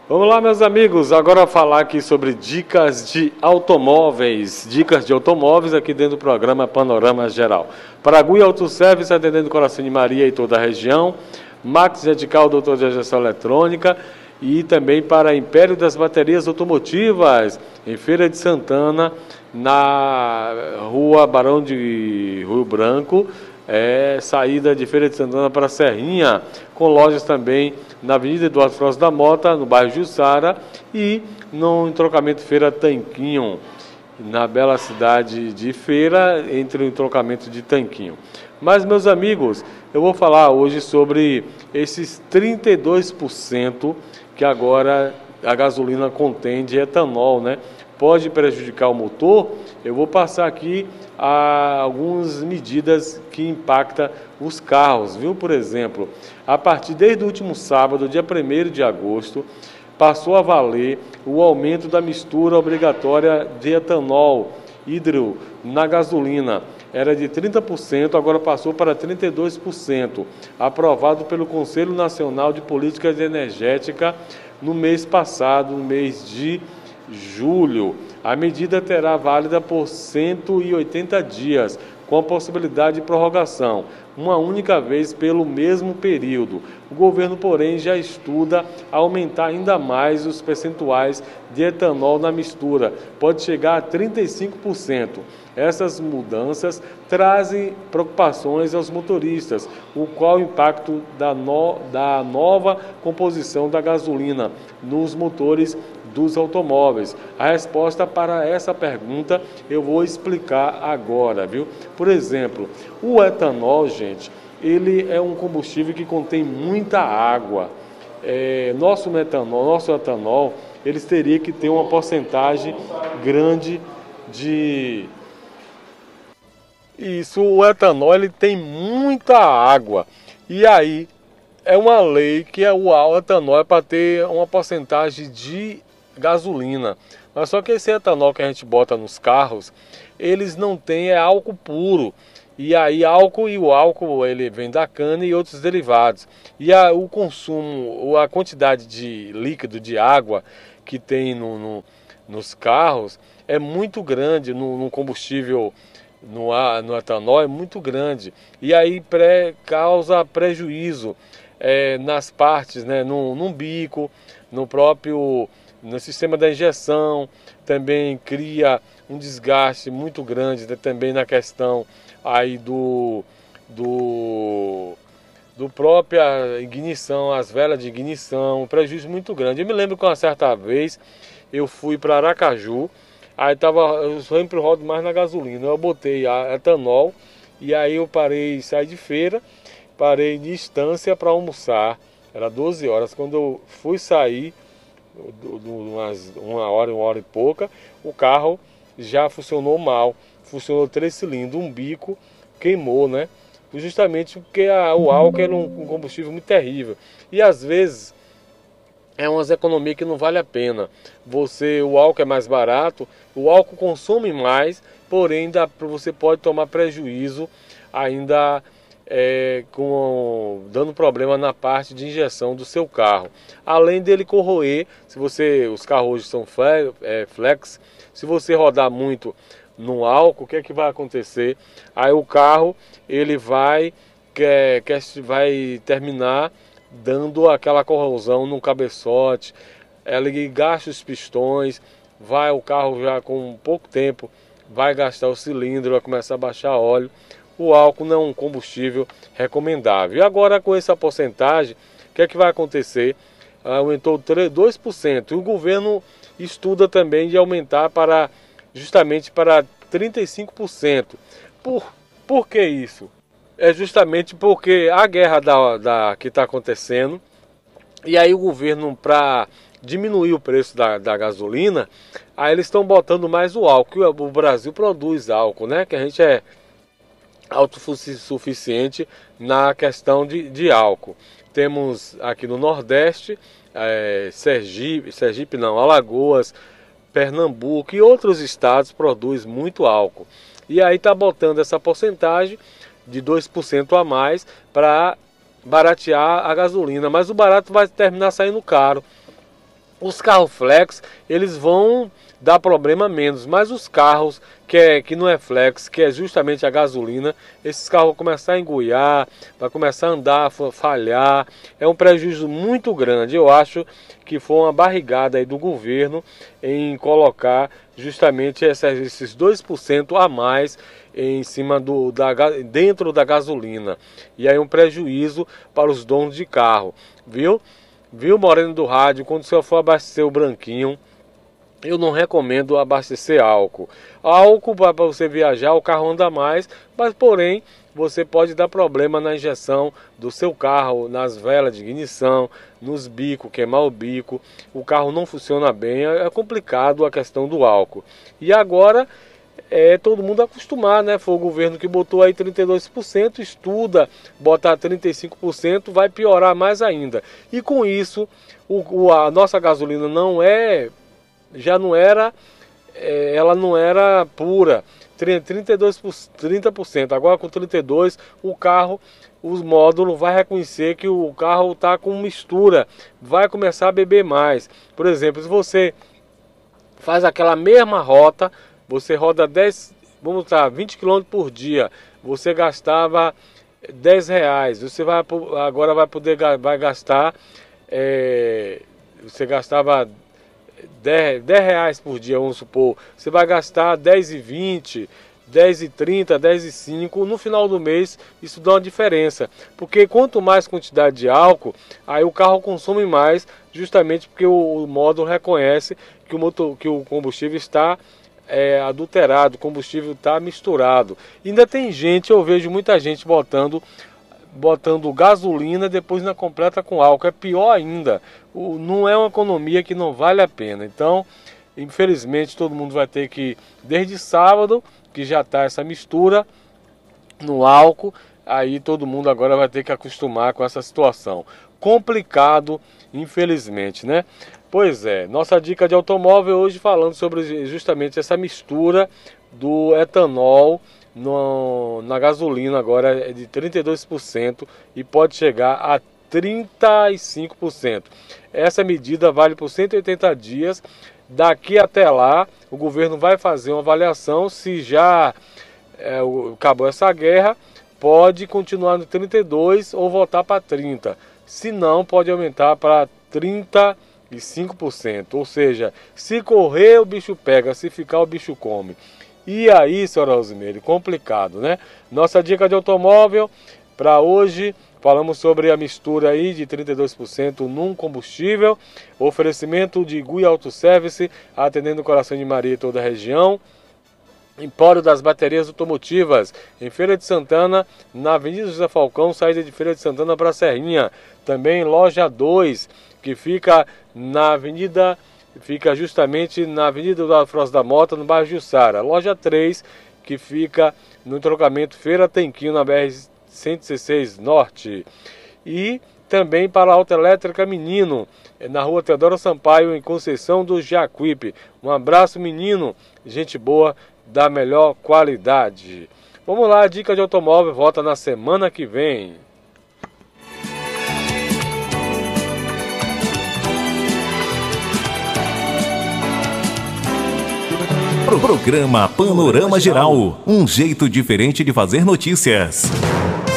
Vamos lá, meus amigos, agora falar aqui sobre dicas de automóveis. Dicas de automóveis aqui dentro do programa Panorama Geral. Paraguai Autoservice, atendendo Coração de Maria e toda a região. Max Radical, doutor de injeção eletrônica. E também para Império das Baterias Automotivas, em Feira de Santana, na rua Barão de Rio Branco, saída de Feira de Santana para Serrinha, com lojas também na Avenida Eduardo Frost da Mota, no bairro Jussara, e no entrocamento Feira Tanquinho, na bela cidade de Feira, entre o entrocamento de Tanquinho. Mas, meus amigos, eu vou falar hoje sobre esses 32% que agora a gasolina contém de etanol, né? Pode prejudicar o motor. Eu vou passar aqui algumas medidas que impactam os carros, viu? Por exemplo, desde o último sábado, dia 1º de agosto, passou a valer o aumento da mistura obrigatória de etanol hídrico na gasolina. Era de 30%, agora passou para 32%, aprovado pelo Conselho Nacional de Políticas Energética no mês passado, no mês de julho. A medida terá válida por 180 dias, com a possibilidade de prorrogação, uma única vez pelo mesmo período. O governo, porém, já estuda aumentar ainda mais os percentuais de etanol na mistura, pode chegar a 35%. Essas mudanças trazem preocupações aos motoristas, qual o impacto da nova composição da gasolina nos motores dos automóveis. A resposta para essa pergunta eu vou explicar agora, viu? Por exemplo, o etanol, gente, ele é um combustível que contém muita água. Nosso etanol, eles teria que ter uma porcentagem grande de... Isso, o etanol ele tem muita água. E aí é uma lei que o etanol é para ter uma porcentagem de gasolina. Mas só que esse etanol que a gente bota nos carros, eles não têm álcool puro. E aí o álcool ele vem da cana e outros derivados. E o consumo, a quantidade de líquido, de água que tem nos carros é muito grande no combustível. No etanol é muito grande e aí causa prejuízo nas partes, né, no bico, no sistema da injeção, também cria um desgaste muito grande, né, também na questão aí do própria ignição, as velas de ignição, um prejuízo muito grande. Eu me lembro que uma certa vez eu fui para Aracaju. Aí eu sempre rodo mais na gasolina. Eu botei a etanol e aí eu saí de feira, parei de Estância para almoçar. Era 12 horas. Quando eu fui sair, uma hora e pouca, o carro já funcionou mal. Funcionou 3 cilindros, um bico, queimou, né? Justamente porque o álcool era um combustível muito terrível. E às vezes é umas economias que não vale a pena. O álcool é mais barato, o álcool consome mais, porém você pode tomar prejuízo ainda dando problema na parte de injeção do seu carro. Além dele corroer, os carros hoje são flex, se você rodar muito no álcool, o que é que vai acontecer? Aí o carro ele vai terminar dando aquela corrosão no cabeçote, ele gasta os pistões, o carro já com pouco tempo vai gastar o cilindro, vai começar a baixar óleo. O álcool não é um combustível recomendável. E agora com essa porcentagem, o que é que vai acontecer? Aumentou 2%. E o governo estuda também de aumentar justamente para 35%. Por que isso? É justamente porque a guerra que está acontecendo, e aí o governo, para diminuir o preço da gasolina, aí eles estão botando mais o álcool. O Brasil produz álcool, né? Que a gente é autossuficiente na questão de álcool. Temos aqui no Nordeste, Sergipe não, Alagoas, Pernambuco e outros estados produzem muito álcool. E aí está botando essa porcentagem de 2% a mais para baratear a gasolina, mas o barato vai terminar saindo caro. Os carros flex, eles vão dar problema menos, mas os carros que não é flex, que é justamente a gasolina, esses carros vão começar a engoiar, vai começar a andar, falhar, é um prejuízo muito grande. Eu acho que foi uma barrigada aí do governo em colocar justamente esses 2% a mais em cima dentro da gasolina, e aí um prejuízo para os donos de carro, viu? Viu, Moreno do Rádio, quando o senhor for abastecer o branquinho, eu não recomendo abastecer álcool. Álcool para você viajar, o carro anda mais, mas porém você pode dar problema na injeção do seu carro, nas velas de ignição, nos bicos, queimar o bico, o carro não funciona bem, é complicado a questão do álcool. E agora todo mundo acostumar, né? Foi o governo que botou aí 32%, estuda botar 35%, vai piorar mais ainda. E com isso, a nossa gasolina já não era, ela não era pura, 30%, agora com 32%, o carro, os módulos vai reconhecer que o carro está com mistura, vai começar a beber mais. Por exemplo, se você faz aquela mesma rota, você roda 20 km por dia, você gastava R$10, você agora vai gastar, você gastava R$10 por dia, vamos supor, você vai gastar R$10,20, R$10,30, R$10,05, no final do mês isso dá uma diferença, porque quanto mais quantidade de álcool, aí o carro consome mais, justamente porque o módulo reconhece que o combustível está adulterado, o combustível está misturado. Ainda tem gente, eu vejo muita gente botando gasolina depois na completa com álcool, é pior ainda. Não é uma economia que não vale a pena. Então, infelizmente, todo mundo vai ter que, desde sábado, que já está essa mistura no álcool, aí todo mundo agora vai ter que acostumar com essa situação. Complicado, infelizmente, né? Pois é, nossa dica de automóvel hoje falando sobre justamente essa mistura do etanol na gasolina, agora é de 32% e pode chegar a 35%. Essa medida vale por 180 dias. Daqui até lá, o governo vai fazer uma avaliação. Se já acabou essa guerra, pode continuar no 32% ou voltar para 30%. Se não, pode aumentar para 35%. Ou seja, se correr o bicho pega, se ficar o bicho come. E aí, senhora Rosimeire, complicado, né? Nossa dica de automóvel para hoje, falamos sobre a mistura aí de 32% num combustível. Oferecimento de Gui Autoservice, atendendo o coração de Maria e toda a região. Empório das Baterias Automotivas, em Feira de Santana, na Avenida José Falcão, saída de Feira de Santana para Serrinha. Também Loja 2, que fica justamente na Avenida da Frost da Mota, no bairro Jussara. Loja 3, que fica no entroncamento Feira Tenquinho, na BR-116 Norte. E também para a Autoelétrica Menino, na rua Teodoro Sampaio, em Conceição do Jacuípe. Um abraço, menino, gente boa, da melhor qualidade. Vamos lá, a dica de automóvel volta na semana que vem. Programa Panorama Geral, um jeito diferente de fazer notícias.